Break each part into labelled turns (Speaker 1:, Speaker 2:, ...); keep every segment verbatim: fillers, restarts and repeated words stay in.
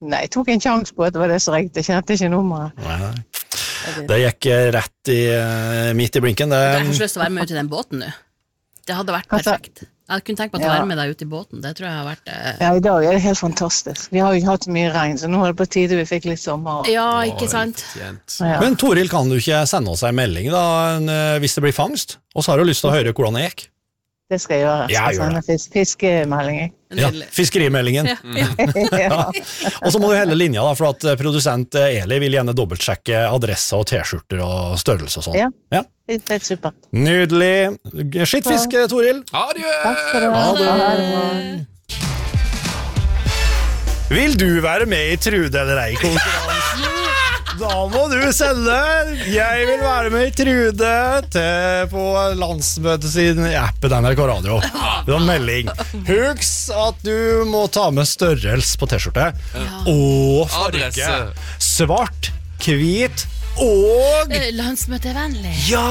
Speaker 1: Nei, jeg tok en sjans på at det var det som ringte. Jeg kjente ikke nummeret.
Speaker 2: Nei. Det gikk rett i, midt i blinken. Det...
Speaker 3: Jeg har så lyst til å være med ut i den båten nå. Det hadde vært perfekt. Jeg kunne tenkt meg å
Speaker 1: Ja.
Speaker 3: være med deg ut i båten. Det tror jeg har vært... Eh...
Speaker 1: Ja, i dag er det helt fantastisk. Vi har jo hatt mye regn, så nå er det på tide vi fikk litt sommer.
Speaker 3: Ja, ikke sant?
Speaker 1: Ja.
Speaker 2: Men Toril, kan du ikke sende oss en melding da, hvis det blir fangst? Og så har du lyst til å høre hvordan det gikk.
Speaker 1: Det skal jeg gjøre. Jeg
Speaker 2: Ja,
Speaker 1: skal
Speaker 2: gjør
Speaker 1: sende fisk fiskemelding.
Speaker 2: Ja, fiskerimeldingen.
Speaker 3: Ja, ja.
Speaker 1: Ja.
Speaker 2: Og så må du helle linja da, for at produsent Eli vil gjerne dobbeltsjekke adresse og t-skjorter og størrelse og sånn.
Speaker 1: Ja.
Speaker 2: Ja.
Speaker 1: Det er helt supert.
Speaker 2: Nydelig. Skittfisk, Toril.
Speaker 4: Adjø!
Speaker 1: Takk skal du ha.
Speaker 2: Ha det. Vil du være med i Trude eller ei-konkurransen? Da må du sende Jeg vil være med i Trude til på landsmøtet sin i appen N R K Radio. Det var melding. Husk at du må ta med størrelse på t-skjorte og farge.
Speaker 4: Adresse.
Speaker 2: Svart, hvit og
Speaker 3: Eh, Landsmøtevennlig.
Speaker 2: ja!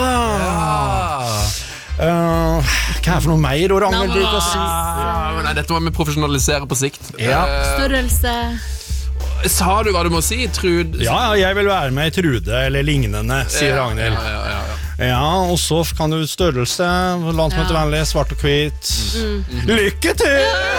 Speaker 2: Uh, hva er det for noe mer Orang vil bruke å si?
Speaker 4: Ja, men nei, dette må vi profesjonalisere på sikt.
Speaker 2: Ja.
Speaker 4: Eh,
Speaker 3: Størrelse.
Speaker 4: sa du hva du må si, Trud?
Speaker 2: Ja, ja, jeg vil være med i Trude eller lignende, sier
Speaker 4: Ja,
Speaker 2: Ragnhild.
Speaker 4: ja, ja, ja, ja.
Speaker 2: Ja, og så kan du størrelse, landsmøtevennlig, svart og hvit. Lykke til!